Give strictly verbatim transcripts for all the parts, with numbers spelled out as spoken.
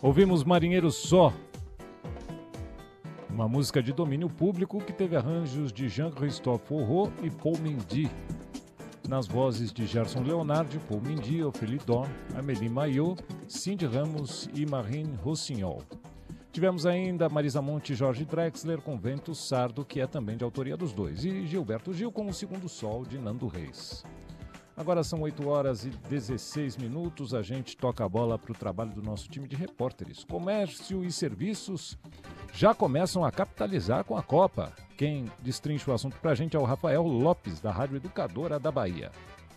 Ouvimos Marinheiro Só, uma música de domínio público que teve arranjos de Jean-Christophe Aurot e Paul Mendy, nas vozes de Gerson Leonardi, Paul Mendy, Ophélie Dorn, Amélie Maillot, Cindy Ramos e Marine Rossignol. Tivemos ainda Marisa Monte e Jorge Drexler com Vento Sardo, que é também de autoria dos dois, e Gilberto Gil com O Segundo Sol, de Nando Reis. Agora são oito horas e dezesseis minutos, a gente toca a bola para o trabalho do nosso time de repórteres. Comércio e serviços já começam a capitalizar com a Copa. Quem destrincha o assunto para a gente é o Rafael Lopes, da Rádio Educadora da Bahia.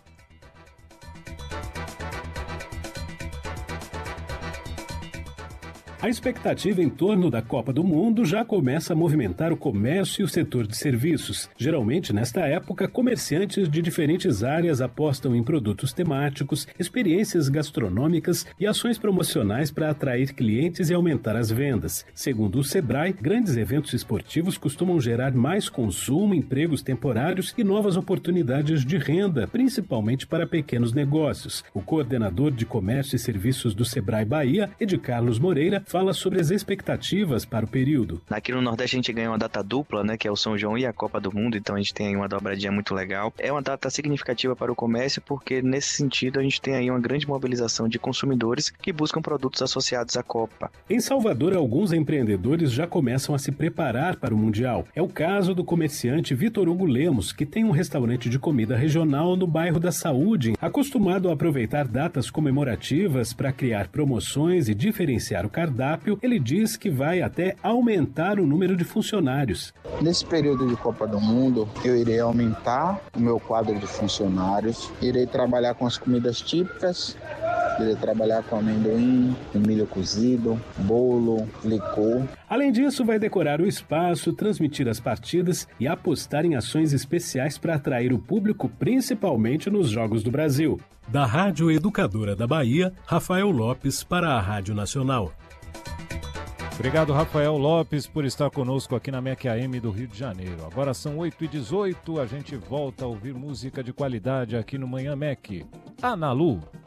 A expectativa em torno da Copa do Mundo já começa a movimentar o comércio e o setor de serviços. Geralmente, nesta época, comerciantes de diferentes áreas apostam em produtos temáticos, experiências gastronômicas e ações promocionais para atrair clientes e aumentar as vendas. Segundo o Sebrae, grandes eventos esportivos costumam gerar mais consumo, empregos temporários e novas oportunidades de renda, principalmente para pequenos negócios. O coordenador de comércio e serviços do Sebrae Bahia, Ed Carlos Moreira, fala sobre as expectativas para o período. Aqui no Nordeste a gente ganha uma data dupla, né, que é o São João e a Copa do Mundo, então a gente tem aí uma dobradinha muito legal. É uma data significativa para o comércio porque nesse sentido a gente tem aí uma grande mobilização de consumidores que buscam produtos associados à Copa. Em Salvador, alguns empreendedores já começam a se preparar para o Mundial. É o caso do comerciante Vitor Hugo Lemos, que tem um restaurante de comida regional no bairro da Saúde, acostumado a aproveitar datas comemorativas para criar promoções e diferenciar o cardápio. Ele diz que vai até aumentar o número de funcionários. Nesse período de Copa do Mundo, eu irei aumentar o meu quadro de funcionários, irei trabalhar com as comidas típicas, irei trabalhar com amendoim, com milho cozido, bolo, licor. Além disso, vai decorar o espaço, transmitir as partidas e apostar em ações especiais para atrair o público, principalmente nos Jogos do Brasil. Da Rádio Educadora da Bahia, Rafael Lopes para a Rádio Nacional. Obrigado, Rafael Lopes, por estar conosco aqui na M E C A M do Rio de Janeiro. Agora são oito e dezoito, a gente volta a ouvir música de qualidade aqui no Manhã M E C. Analu.